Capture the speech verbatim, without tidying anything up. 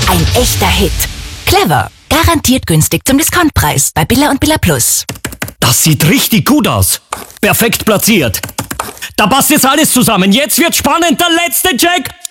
Ein echter Hit. Clever. Garantiert günstig zum Discountpreis bei Billa und Billa Plus. Das sieht richtig gut aus. Perfekt platziert. Da passt jetzt alles zusammen. Jetzt wird spannend. Der letzte Check.